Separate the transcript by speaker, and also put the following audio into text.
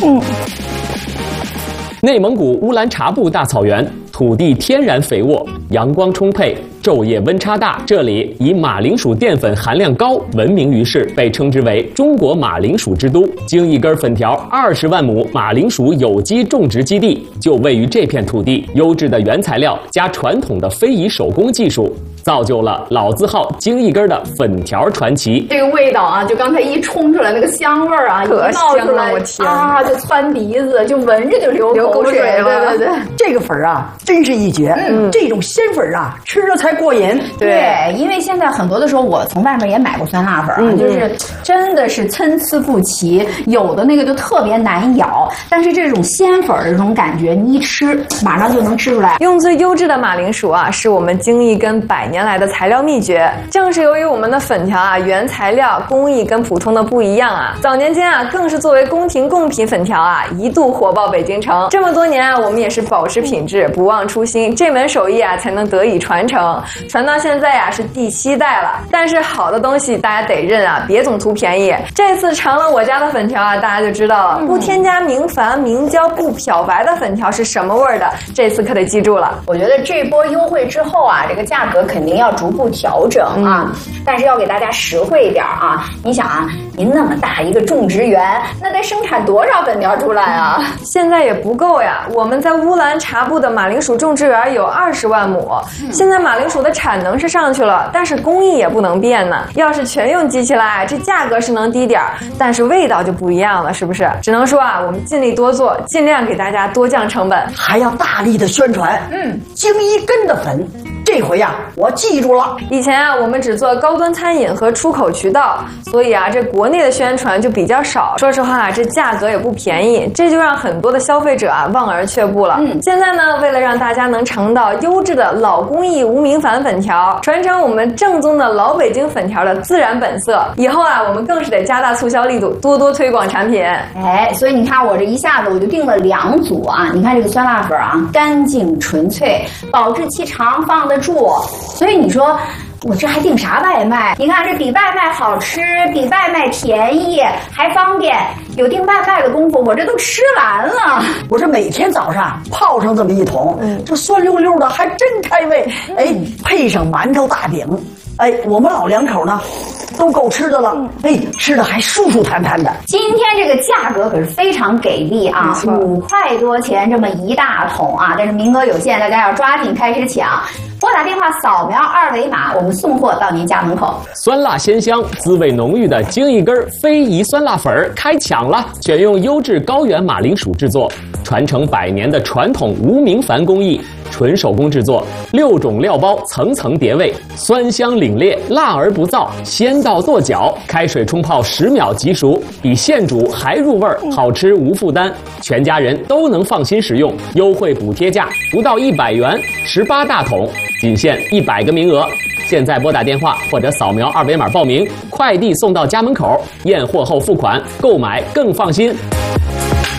Speaker 1: 内蒙古乌兰察布大草原土地天然肥沃，阳光充沛，昼夜温差大。这里以马铃薯淀粉含量高闻名于世，被称之为中国马铃薯之都。京一根粉条20万亩马铃薯有机种植基地就位于这片土地，优质的原材料加传统的非遗手工技术，造就了老字号京一根的粉条传奇。
Speaker 2: 这个味道啊，就刚才一冲出来那个香味儿啊，
Speaker 3: 可
Speaker 2: 一冒出来，
Speaker 3: 我天
Speaker 2: 啊，就窜鼻子，就闻着就流口水了。对，
Speaker 4: 这个粉啊，真是一绝。这种鲜粉啊，吃着才过瘾。
Speaker 2: 对，因为现在很多的时候，我从外面也买过酸辣粉啊，就是真的是参差不齐，有的那个就特别难咬，但是这种鲜粉的这种感觉，你一吃马上就能吃出来。
Speaker 3: 用最优质的马铃薯啊，是我们京一根100年来的材料秘诀。正是由于我们的粉条啊，原材料工艺跟普通的不一样啊，早年间啊，更是作为宫廷贡品粉条啊，一度火爆北京城。这么多年啊，我们也是保持品质，不忘初心，这门手艺啊才能得以传承。传到现在啊是第7代了。但是好的东西大家得认啊，别总图便宜。这次尝了我家的粉条啊，大家就知道了，不添加明矾、明胶、不漂白的粉条是什么味儿的。这次可得记住了。
Speaker 2: 我觉得这波优惠之后啊，这个价格肯定要逐步调整啊，但是要给大家实惠一点啊。你想啊，您那么大一个种植园，那得生产多少粉条出来啊？
Speaker 3: 现在也不够呀。我们在乌兰察布的马铃薯种植园有20万亩，现在马铃薯的产能是上去了，但是工艺也不能变呢。要是全用机器来，这价格是能低点儿，但是味道就不一样了，是不是？只能说啊，我们尽力多做，尽量给大家多降成本，
Speaker 4: 还要大力的宣传。京一根的粉，这回呀，我记住了。
Speaker 3: 以前啊，我们只做高端餐饮和出口渠道，所以啊，这国内的宣传就比较少。说实话啊，这价格也不便宜，这就让很多的消费者啊望而却步了。现在呢，为了让大家能尝到优质的老工艺无明矾粉条，传承我们正宗的老北京粉条的自然本色，以后啊，我们更是得加大促销力度，多多推广产品。
Speaker 2: 哎，所以你看我这一下子我就订了2组啊。你看这个酸辣粉啊，干净纯粹，保质期长，放得住。所以你说我这还订啥外卖？你看这比外卖好吃，比外卖便宜，还方便。有订外卖的功夫，我这都吃完了。
Speaker 4: 我这每天早上泡上这么一桶，这酸溜溜的还真开胃。哎，配上馒头大饼，哎，我们老两口呢都够吃的了。哎，吃的还舒舒坦坦的。
Speaker 2: 今天这个价格可是非常给力啊，5块多钱这么一大桶啊，但是名额有限，大家要抓紧开始抢。拨打电话扫描2维码，我们送货到您家门口。
Speaker 1: 酸辣鲜香、滋味浓郁的京一根非遗酸辣粉开抢了！选用优质高原马铃薯制作，传承100年的传统无明矾工艺，纯手工制作，6种料包层层叠味，酸香凛冽，辣而不燥，鲜到跺脚。开水冲泡10秒即熟，比现煮还入味儿，好吃无负担，全家人都能放心食用。优惠补贴价不到100元，18大桶。仅限100个名额，现在拨打电话或者扫描2维码报名，快递送到家门口，验货后付款，购买更放心。